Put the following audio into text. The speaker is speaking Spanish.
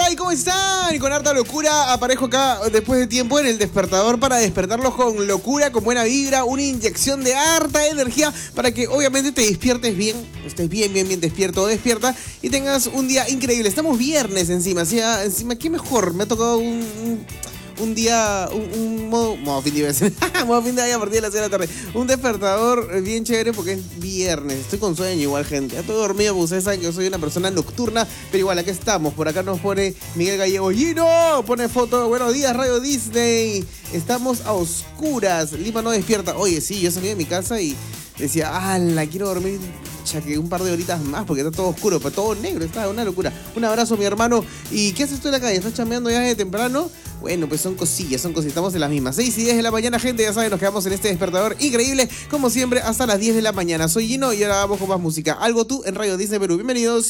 hay? ¿Cómo están? Y con harta locura aparezco acá después de tiempo en el despertador para despertarlos con locura, con buena vibra, una inyección de harta energía para que obviamente te despiertes bien, estés bien despierto o despierta y tengas un día increíble. Estamos viernes encima, qué mejor, me ha tocado un día, un modo fin de semana, modo fin de año a partir de las 6 de la tarde. Un despertador bien chévere porque es viernes. Estoy con sueño igual, gente. Ya estoy dormido porque ustedes saben que yo soy una persona nocturna. Pero igual, aquí estamos. Por acá nos pone Miguel Gallego. ¡Gino! Pone foto. Buenos días, Radio Disney. Estamos a oscuras. Lima no despierta. Oye, sí, yo salí de mi casa y decía, la quiero dormir que un par de horitas más porque está todo oscuro, pero todo negro, está una locura. Un abrazo, mi hermano. ¿Y qué haces tú en la calle? ¿Estás chambeando ya de temprano? Bueno, pues son cosillas, estamos en las mismas. 6 y 10 de la mañana, gente, ya saben, nos quedamos en este despertador increíble, como siempre, hasta las 10 de la mañana. Soy Gino y ahora vamos con más música. Algo tú en Radio Disney Perú. Bienvenidos.